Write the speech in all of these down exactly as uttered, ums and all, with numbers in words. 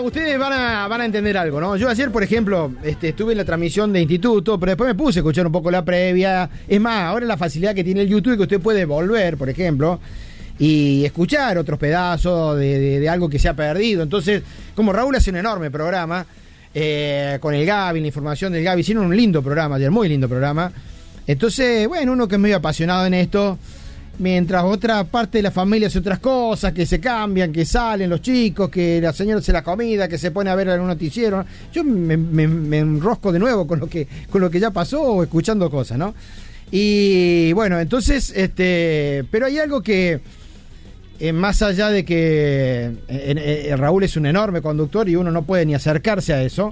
ustedes van a, van a entender algo, ¿no? Yo ayer, por ejemplo, este, estuve en la transmisión de instituto, pero después me puse a escuchar un poco la previa. Es más, ahora la facilidad que tiene el YouTube, que usted puede volver, por ejemplo, y escuchar otros pedazos de, de, de algo que se ha perdido. Entonces, como Raúl hace un enorme programa, eh, con el Gaby, la información del Gaby, hicieron un lindo programa ayer, muy lindo programa. Entonces, bueno, uno que es medio apasionado en esto, mientras otra parte de la familia hace otras cosas, que se cambian, que salen los chicos, que la señora hace la comida, que se pone a ver algún noticiero, yo me, me, me enrosco de nuevo con lo que con lo que ya pasó o escuchando cosas, ¿no? Y bueno, entonces, este, pero hay algo que, eh, más allá de que eh, eh, Raúl es un enorme conductor y uno no puede ni acercarse a eso,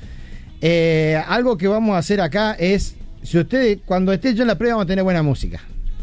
eh, algo que vamos a hacer acá es, si usted, cuando esté yo en la previa, vamos a tener buena música.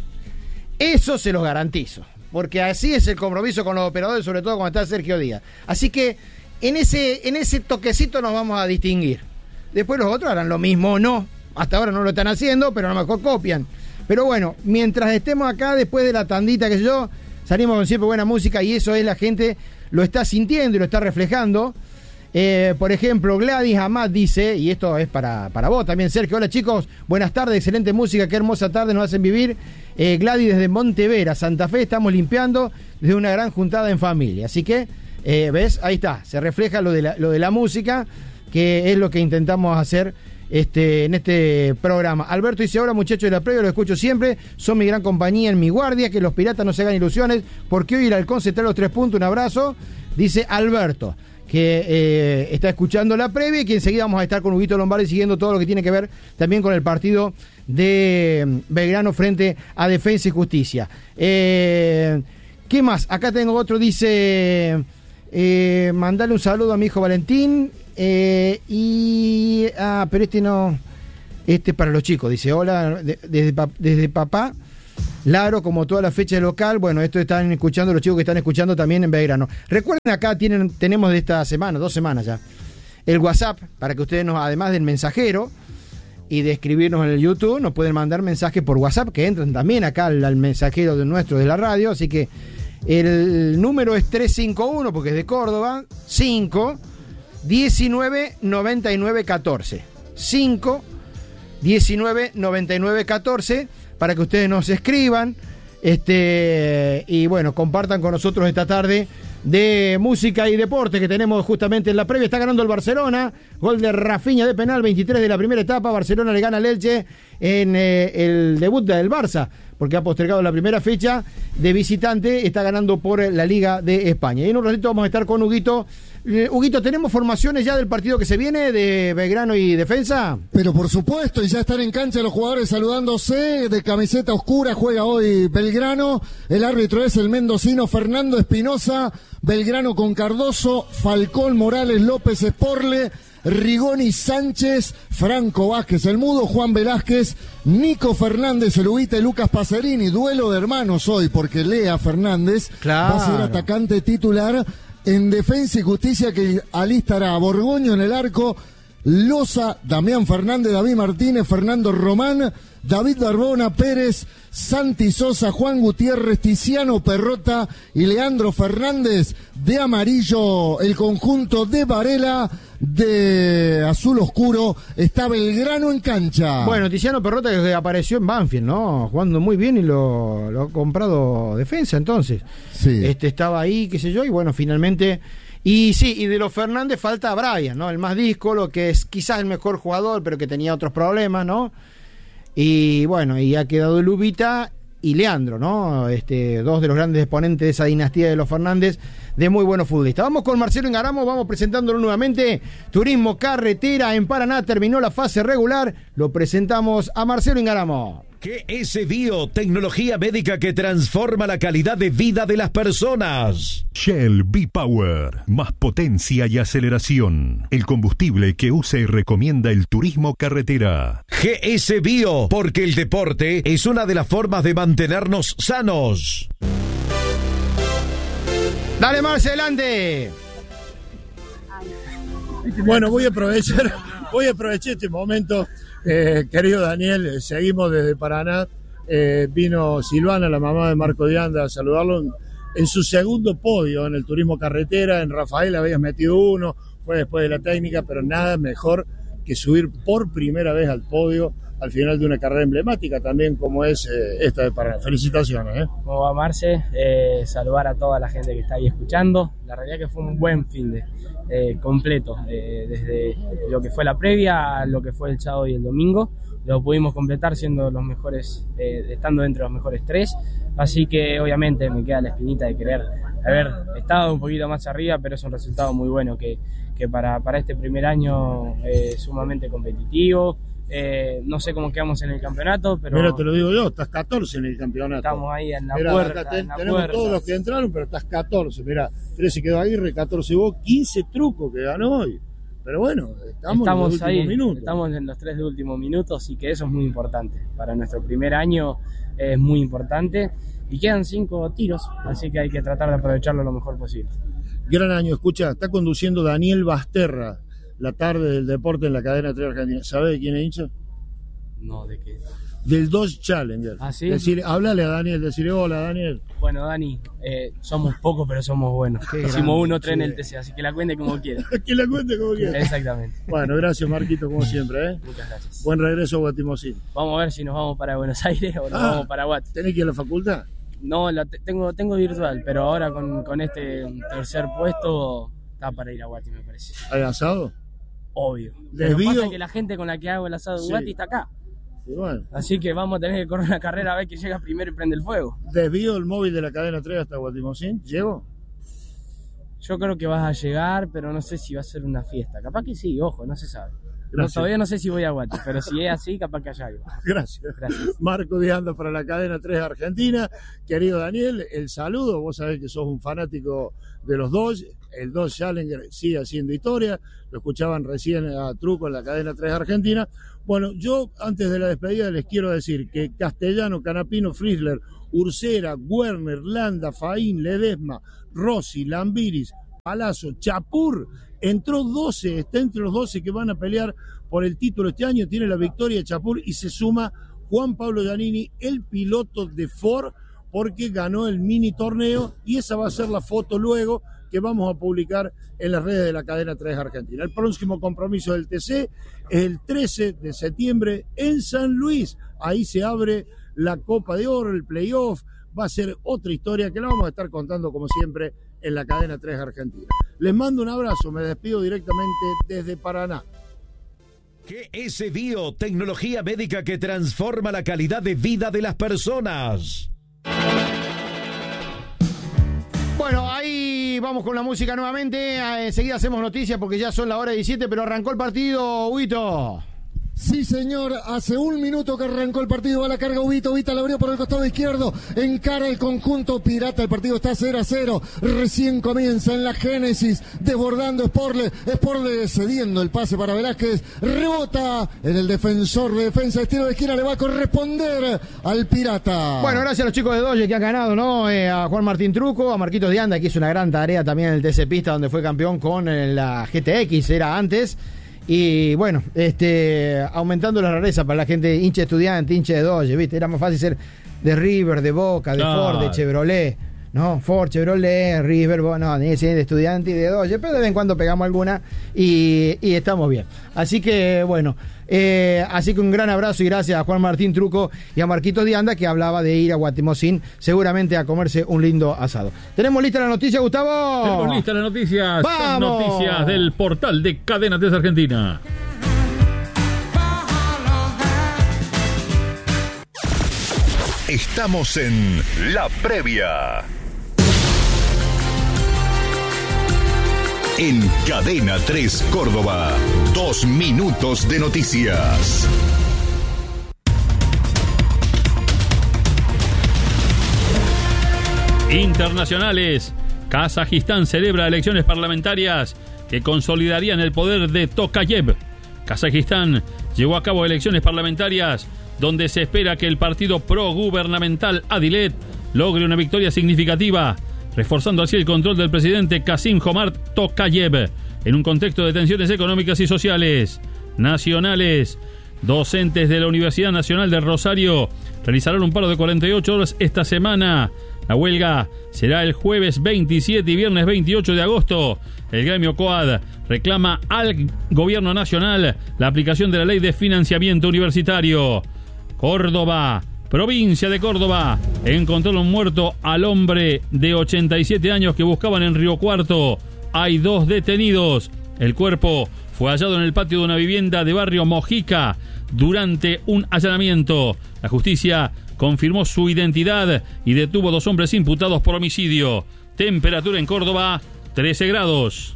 Eso se los garantizo, porque así es el compromiso con los operadores, sobre todo cuando está Sergio Díaz. Así que en ese, en ese toquecito nos vamos a distinguir. Después los otros harán lo mismo o no. Hasta ahora no lo están haciendo, pero a lo mejor copian. Pero bueno, mientras estemos acá, después de la tandita, que sé yo, salimos con siempre buena música y eso es, la gente lo está sintiendo y lo está reflejando. Eh, por ejemplo, Gladys Amat dice, y esto es para, para vos también, Sergio: hola chicos, buenas tardes, excelente música, qué hermosa tarde nos hacen vivir. eh, Gladys desde Montevera, Santa Fe, estamos limpiando desde una gran juntada en familia. Así que, eh, ves, ahí está, se refleja lo de la, lo de la música, que es lo que intentamos hacer este, en este programa. Alberto dice: hola muchachos de la previa, lo escucho siempre, son mi gran compañía en mi guardia, que los piratas no se hagan ilusiones, porque hoy el halcón se trae los tres puntos. Un abrazo, dice Alberto, que eh, está escuchando la previa, y que enseguida vamos a estar con Huguito Lombardi siguiendo todo lo que tiene que ver también con el partido de Belgrano frente a Defensa y Justicia. Eh, ¿Qué más? Acá tengo otro, dice, eh, mandale un saludo a mi hijo Valentín, eh, y... Ah, pero este no... Este para los chicos, dice, hola, de, desde, desde papá... Laro, como toda la fecha local. Bueno, esto están escuchando los chicos que están escuchando también en Belgrano. Recuerden, acá tienen, tenemos de esta semana, dos semanas ya, el WhatsApp, para que ustedes nos, además del mensajero y de escribirnos en el YouTube, nos pueden mandar mensajes por WhatsApp, que entran también acá al, al mensajero de nuestro de la radio. Así que el número es tres cinco uno, porque es de Córdoba, cinco diecinueve noventa y nueve catorce, cinco diecinueve noventa y nueve catorce, para que ustedes nos escriban, este, y bueno, compartan con nosotros esta tarde de música y deporte que tenemos justamente en la previa. Está ganando el Barcelona, gol de Rafinha de penal, veintitrés de la primera etapa. Barcelona le gana al Elche en eh, el debut del Barça, porque ha postergado la primera fecha de visitante. Está ganando por la Liga de España. Y en un ratito vamos a estar con Huguito. Eh, Huguito, ¿tenemos formaciones ya del partido que se viene de Belgrano y Defensa? Pero por supuesto, y ya están en cancha los jugadores saludándose. De camiseta oscura juega hoy Belgrano. El árbitro es el mendocino Fernando Espinosa. Belgrano con Cardoso, Falcón, Morales, López, Esporle, Rigoni, Sánchez, Franco Vázquez, el Mudo, Juan Velázquez, Nico Fernández, el Huguita y Lucas Pacerini. Duelo de hermanos hoy, porque Lea Fernández claro. va a ser atacante titular en Defensa y Justicia, que alistará a Borgoño en el arco, Loza, Damián Fernández, David Martínez, Fernando Román, David Barbona, Pérez, Santi Sosa, Juan Gutiérrez, Tiziano Perrota y Leandro Fernández. De amarillo, el conjunto de Varela. De azul oscuro está Belgrano en cancha. Bueno, Tiziano Perrota, que apareció en Banfield, ¿no? Jugando muy bien, y lo, lo ha comprado Defensa, entonces. Sí. Este estaba ahí, qué sé yo, y bueno, finalmente... Y sí, y de los Fernández falta a Brian, ¿no? El más díscolo, que es quizás el mejor jugador, pero que tenía otros problemas, ¿no? Y bueno, y ha quedado Lubita y Leandro, ¿no? Este, dos de los grandes exponentes de esa dinastía de los Fernández, de muy buenos futbolistas. Vamos con Marcelo Ingaramo, vamos presentándolo nuevamente. Turismo Carretera en Paraná terminó la fase regular. Lo presentamos a Marcelo Ingaramo. G S Bio, tecnología médica que transforma la calidad de vida de las personas. Shell V-Power, más potencia y aceleración. El combustible que usa y recomienda el turismo carretera. G S Bio, porque el deporte es una de las formas de mantenernos sanos. Dale, Marce, adelante. Bueno, voy a aprovechar, voy a aprovechar este momento. Eh, querido Daniel, eh, seguimos desde Paraná. Eh, vino Silvana, la mamá de Marco Dianda, a saludarlo. en su segundo podio en el turismo carretera. En Rafael habías metido uno, fue después de la técnica, pero nada mejor que subir por primera vez al podio al final de una carrera emblemática también como es eh, esta de Paraná. Felicitaciones. ¿eh? ¿Cómo va, Marce? Eh, saludar a toda la gente que está ahí escuchando. La realidad que fue un buen fin de eh, completo, eh, desde lo que fue la previa a lo que fue el sábado y el domingo. Lo pudimos completar siendo los mejores, eh, estando entre los mejores tres. Así que obviamente me queda la espinita de querer haber estado un poquito más arriba, pero es un resultado muy bueno que, que para, para este primer año es eh, sumamente competitivo. Eh, no sé cómo quedamos en el campeonato, pero... Mira, te lo digo yo, estás catorce en el campeonato. Estamos ahí en la Mirá, puerta. Acá ten, en la tenemos puerta. todos los que entraron, pero estás catorce. Mirá, trece quedó Aguirre, catorce vos, quince Truco que ganó hoy. Pero bueno, estamos, estamos en los ahí, últimos minutos. Estamos en los tres de últimos minutos y que eso es muy importante. Para nuestro primer año es muy importante. Y quedan cinco tiros, así que hay que tratar de aprovecharlo lo mejor posible. Gran año, escucha, está conduciendo Daniel Basterra, la tarde del deporte en la cadena tres Argentina. ¿Sabe de quién es hincha? No, ¿de qué? Del Dodge Challenger. ¿Ah, sí? Decirle, háblale a Daniel, decirle hola, Daniel. Bueno, Dani, eh, somos pocos, pero somos buenos. Qué Hicimos grande, uno, tres en sí. el T C, así que la cuente como quiera. Que la cuente como quiera. Exactamente. Bueno, gracias, Marquito, como siempre. ¿eh? Muchas gracias. Buen regreso a Guatimosín. Vamos a ver si nos vamos para Buenos Aires o nos Ah, vamos para Guat. ¿Tenés que ir a la facultad? No, la te- tengo, tengo virtual, pero ahora con, con este tercer puesto está para ir a Guati, me parece. ¿Hay asado? Obvio. Desvío. Pero pasa que la gente con la que hago el asado de Sí. Guati está acá. Y bueno, Así que vamos a tener que correr una carrera a ver quién llega primero y prende el fuego. desvío el móvil de la cadena tres hasta Guatimosín. ¿Llego? Yo creo que vas a llegar, pero no sé si va a ser una fiesta. Capaz que sí, ojo, no se sabe. No, Gracias. todavía no sé si voy a Guati, pero si es así, capaz que haya algo. Gracias. Gracias. Marco Dianda para la cadena tres Argentina. Querido Daniel, el saludo. Vos sabés que sos un fanático de los Dodge. El Dodge Challenger sigue haciendo historia. Lo escuchaban recién a Truco en la cadena tres Argentina. Bueno, yo antes de la despedida les quiero decir que Castellano, Canapino, Frizzler, Ursera, Werner, Landa, Faín, Ledesma, Rossi, Lambiris, Palazzo, Chapur, entró doce, está entre los doce que van a pelear por el título este año, tiene la victoria Chapur y se suma Juan Pablo Giannini, el piloto de Ford, porque ganó el mini torneo y esa va a ser la foto luego que vamos a publicar en las redes de la cadena tres Argentina. El próximo compromiso del T C es el trece de septiembre en San Luis. Ahí se abre la Copa de Oro, el playoff. Va a ser otra historia que la vamos a estar contando como siempre en la cadena tres Argentina. Les mando un abrazo, me despido directamente desde Paraná. G S Bio, tecnología médica que transforma la calidad de vida de las personas. Bueno, ahí vamos con la música nuevamente. Eh, Enseguida hacemos noticias porque ya son la hora diecisiete, pero arrancó el partido, Huito. Sí, señor, hace un minuto que arrancó el partido, va la carga Ubito, Ubita la abrió por el costado izquierdo, encara el conjunto pirata, el partido está cero a cero, recién comienza en la génesis, desbordando Sporle, Sporle cediendo el pase para Velázquez, rebota en el defensor de defensa, estilo de esquina, le va a corresponder al pirata. Bueno, gracias a los chicos de Dodge que han ganado, ¿no? Eh, a Juan Martín Truco, a Marquitos Dianda, que hizo una gran tarea también en el T C Pista, donde fue campeón con eh, la G T X, era antes. Y bueno, este aumentando la rareza para la gente hincha estudiante, hincha de Dodge, ¿viste? Era más fácil ser de River, de Boca, de Claro. Ford, de Chevrolet, ¿no? Ford, Chevrolet, River, Bo- no, ni de estudiante y de Dodge, pero de vez en cuando pegamos alguna y, y estamos bien. Así que bueno, eh, así que un gran abrazo y gracias a Juan Martín Truco y a Marquitos Dianda, que hablaba de ir a Guatimosín seguramente a comerse un lindo asado. ¿Tenemos lista la noticia, Gustavo? Tenemos listas las noticias. Son ¡Vamos! noticias del portal de Cadena tres Argentina. Estamos en La Previa. En Cadena tres Córdoba, dos minutos de noticias. Internacionales. Kazajistán celebra elecciones parlamentarias que consolidarían el poder de Tokayev. Kazajistán llevó a cabo elecciones parlamentarias donde se espera que el partido pro-gubernamental Adilet logre una victoria significativa, reforzando así el control del presidente Kasim-Jomart Tokayev en un contexto de tensiones económicas y sociales. Nacionales. Docentes de la Universidad Nacional de Rosario realizarán un paro de cuarenta y ocho horas esta semana La huelga será el jueves veintisiete y viernes veintiocho de agosto. El gremio COAD reclama al gobierno nacional la aplicación de la ley de financiamiento universitario. Córdoba, provincia de Córdoba, encontraron muerto al hombre de ochenta y siete años que buscaban en Río Cuarto. Hay dos detenidos. El cuerpo fue hallado en el patio de una vivienda de barrio Mojica durante un allanamiento. La justicia confirmó su identidad y detuvo dos hombres imputados por homicidio. Temperatura en Córdoba, trece grados.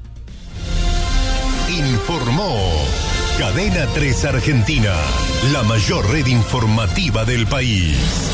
Informó Cadena tres Argentina, la mayor red informativa del país.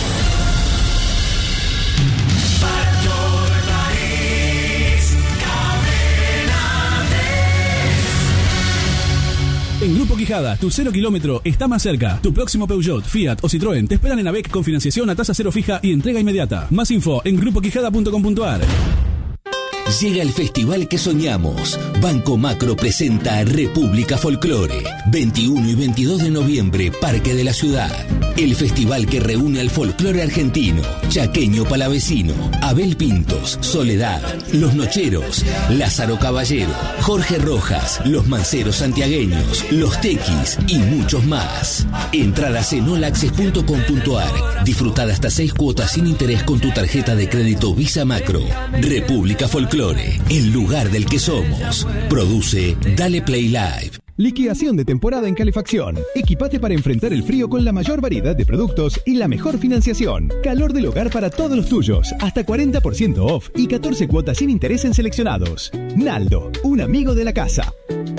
En Grupo Quijada, tu cero kilómetro está más cerca. Tu próximo Peugeot, Fiat o Citroën te esperan en A B E C con financiación a tasa cero fija y entrega inmediata. Más info en grupo quijada punto com punto a r. Llega el festival que soñamos. Banco Macro presenta República Folklore. veintiuno y veintidós de noviembre, Parque de la Ciudad. El festival que reúne al folclore argentino, chaqueño palavecino, Abel Pintos, Soledad, Los Nocheros, Lázaro Caballero, Jorge Rojas, Los Manceros Santiagueños, Los Tequis y muchos más. Entradas en all access punto com punto a r. Disfruta hasta seis cuotas sin interés con tu tarjeta de crédito Visa Macro. República Folklore, el lugar del que somos. Produce Dale Play Live. Liquidación de temporada en calefacción. Equipate para enfrentar el frío con la mayor variedad de productos y la mejor financiación. Calor del hogar para todos los tuyos. Hasta cuarenta por ciento off y catorce cuotas sin interés en seleccionados. Naldo, un amigo de la casa.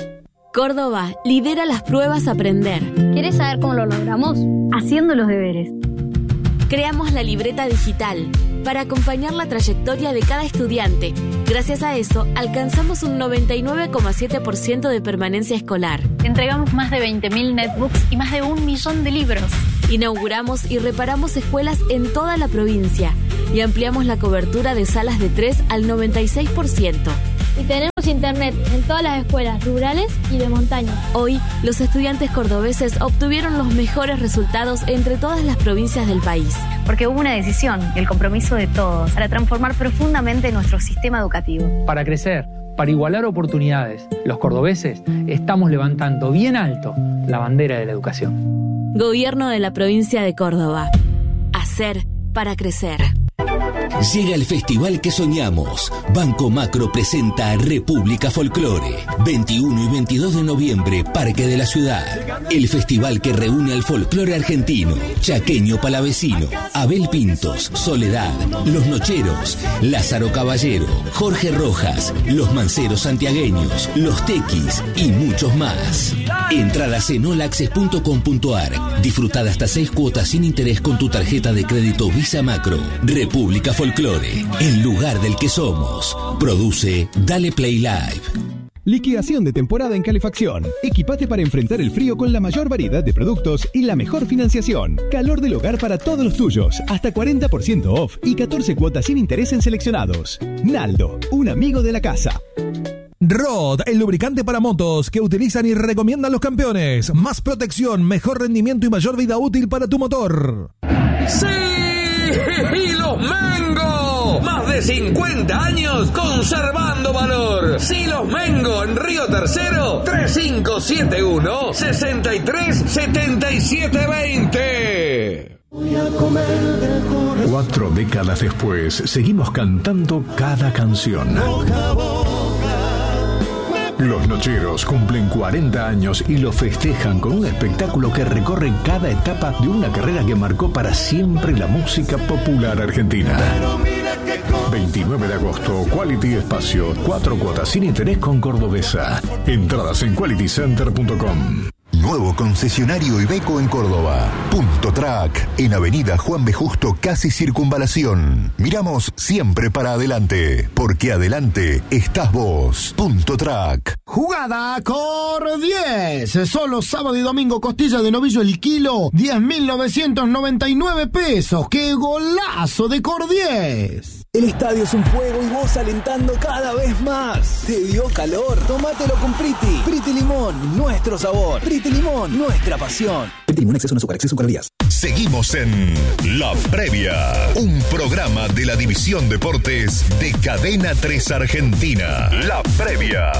Córdoba lidera las pruebas Aprender. ¿Quieres saber cómo lo logramos? Haciendo los deberes. Creamos la libreta digital para acompañar la trayectoria de cada estudiante. Gracias a eso, alcanzamos un noventa y nueve coma siete por ciento de permanencia escolar. Entregamos más de veinte mil netbooks y más de un millón de libros. Inauguramos y reparamos escuelas en toda la provincia y ampliamos la cobertura de salas de tres al noventa y seis por ciento. Y tenemos internet en todas las escuelas rurales y de montaña. Hoy, los estudiantes cordobeses obtuvieron los mejores resultados entre todas las provincias del país. Porque hubo una decisión y el compromiso de todos para transformar profundamente nuestro sistema educativo. Para crecer, para igualar oportunidades, los cordobeses estamos levantando bien alto la bandera de la educación. Gobierno de la provincia de Córdoba. Hacer para crecer. Llega el festival que soñamos. Banco Macro presenta República Folklore. veintiuno y veintidós de noviembre, Parque de la Ciudad. El festival que reúne al folclore argentino, chaqueño palavecino, Abel Pintos, Soledad, Los Nocheros, Lázaro Caballero, Jorge Rojas, Los Manceros Santiagueños, Los Tequis y muchos más. Entradas en all access punto com punto a r. Disfruta hasta seis cuotas sin interés con tu tarjeta de crédito Visa Macro. República Folklore, el lugar del que somos. Produce Dale Play Live. Liquidación de temporada en calefacción. Equipate para enfrentar el frío con la mayor variedad de productos y la mejor financiación. Calor del hogar para todos los tuyos. Hasta cuarenta por ciento off y catorce cuotas sin interés en seleccionados. Naldo, un amigo de la casa. Rod, el lubricante para motos que utilizan y recomiendan los campeones. Más protección, mejor rendimiento y mayor vida útil para tu motor. ¡Sí! ¡Y los Mengo! Más de cincuenta años conservando valor. Silos Mengo en Río Tercero, tres cinco siete uno, seis tres siete siete dos cero. Cuatro décadas después, seguimos cantando cada canción. Los Nocheros cumplen cuarenta años y lo festejan con un espectáculo que recorre cada etapa de una carrera que marcó para siempre la música popular argentina. veintinueve de agosto, Quality Espacio, cuatro cuotas sin interés con Cordobesa. Entradas en quality center punto com. Nuevo concesionario Iveco en Córdoba. Punto Track, en Avenida Juan B. Justo, casi Circunvalación. Miramos siempre para adelante, porque adelante estás vos. Punto Track. Jugada Cor diez. Solo sábado y domingo costilla de novillo el kilo. diez mil novecientos noventa y nueve pesos. ¡Qué golazo de Cor diez! El estadio es un fuego y vos alentando cada vez más. ¿Te dio calor? Tómatelo con Priti. Priti Limón, nuestro sabor. Priti Limón, nuestra pasión. Priti Limón, exceso en azúcar, exceso en calorías. Seguimos en La Previa, un programa de la División Deportes de Cadena tres Argentina. La Previa.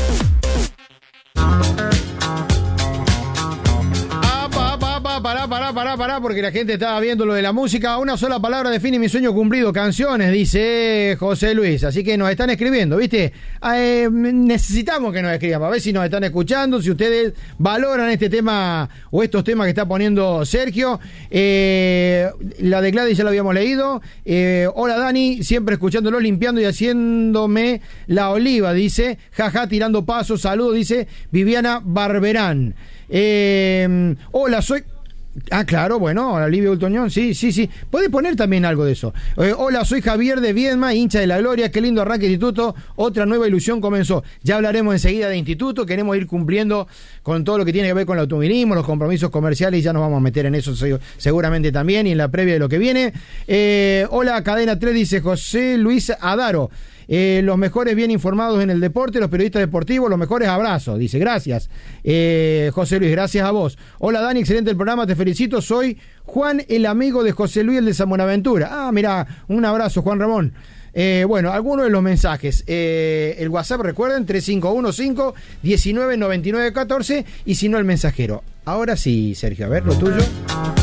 Pará, pará, pará, pará, porque la gente estaba viendo lo de la música. Una sola palabra define mi sueño cumplido. Canciones, dice José Luis. Así que nos están escribiendo, ¿viste? Eh, necesitamos que nos escriban para ver si nos están escuchando, si ustedes valoran este tema o estos temas que está poniendo Sergio. Eh, la de Gladys ya la habíamos leído. Eh, hola Dani, siempre escuchándolo, limpiando y haciéndome la oliva, dice. Jaja, tirando pasos. Saludos, dice Viviana Barberán. Eh, hola, soy... Ah, claro, bueno, Olivia Ultoñón, sí, sí, sí. Puede poner también algo de eso. Eh, hola, soy Javier de Viedma, hincha de la Gloria. Qué lindo arranque de instituto. Otra nueva ilusión comenzó. Ya hablaremos enseguida de instituto. Queremos ir cumpliendo con todo lo que tiene que ver con el automovilismo, los compromisos comerciales, y ya nos vamos a meter en eso seguramente también y en la previa de lo que viene. Eh, hola, Cadena tres, dice José Luis Adaro. Eh, los mejores bien informados en el deporte, los periodistas deportivos, los mejores abrazos, dice, gracias. Eh, José Luis, gracias a vos. Hola Dani, excelente el programa, te felicito, soy Juan, el amigo de José Luis, el de San Buenaventura. Ah, mira, un abrazo, Juan Ramón. Eh, bueno, algunos de los mensajes. Eh, el WhatsApp, recuerden, tres cinco uno cinco uno nueve nueve nueve uno cuatro, y si no, el mensajero. Ahora sí, Sergio, a ver, lo tuyo.